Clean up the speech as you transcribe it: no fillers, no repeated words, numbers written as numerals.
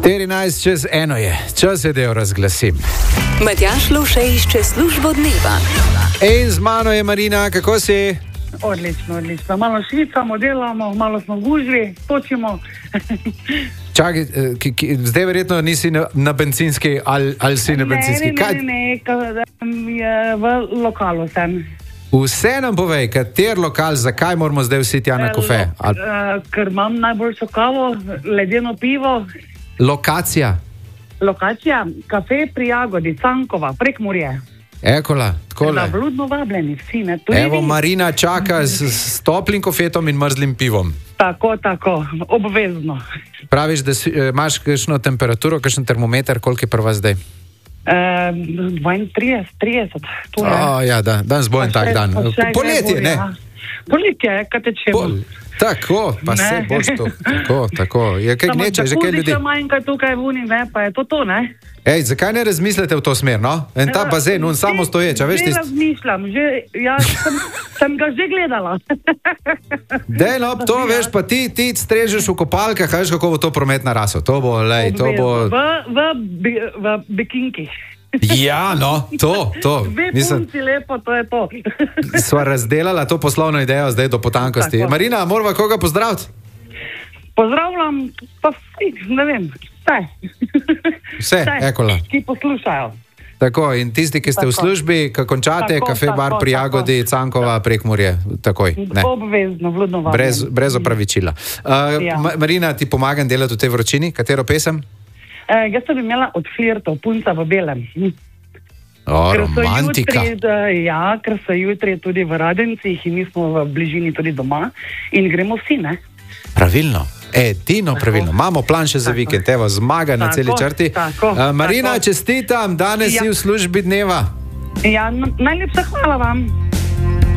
14:04 je, čas je, da jo razglasim. Matjaž Lovšej išče službo dneva. In z mano je Marina, kako si? Odlično. Malo švicamo, delamo, malo smo gužvi, točimo. Čakaj, zdaj verjetno nisi na bencinski ali si na bencinski? Ne, v lokalu sem. Vse nam povej, kater lokal, zakaj moramo zdaj vsi tja na kofe? Ker imam najboljšo kavo, ledeno pivo. Lokacija? Lokacija, kafe pri Jagodi, Cankova, Prekmurje. Ekola, takole. Da, bludno vabljeni vsi, ne? Evo, Marina čaka s toplim kofetom in mrzlim pivom. Tako, obvezno. Praviš, da imaš kakšno temperaturo, kakšen termometer, koliko je pri vas zdaj? 32, 30. Ja, danes bo en tak dan. Poletje, ne? Poletje, kaj tečemo. Tako, pa se boš to. Tako. Je kaj gneče, že kaj ljudi. Samo manjka tukaj v uni, ne, pa je to, ne? Ej, zakaj ne razmislite v to smer, no? En ta bazen, on samo stoječa, veš ti? Ne razmišljam, jaz sem ga že gledala. Dej, no, to veš, pa ti strežeš v kopalkah, veš, kako bo to promet narasel. To bo, lej, to bo... V bikinkih. Ja, no, to. Dve punci lepo, to je to. Sva razdelala to poslovno idejo zdaj do potankosti. Tako. Marina, morava koga pozdraviti? Pozdravljam, pa ne vem, Vse, ekola. Ki poslušajo. Tako, in tisti, ki ste v službi, ko končate, kafe bar pri Jagodi, Cankova, Prekmurje, takoj. Ne. Obvezno, vludno vabljeni. Brez opravičila. Ja. Marina, ti pomagam delati v tej vročini? Katero pesem? Jaz sem imela od Flirtov, Punca v belem. Romantika. Ker so jutri tudi v Radencih in mi smo v bližini tudi doma in gremo vsi, ne? Pravilno. Edino pravilno. Imamo plan še za vikend, evo, zmaga na celi črti. Marina, čestitam, danes si v službi dneva. Ja, najlepša hvala vam.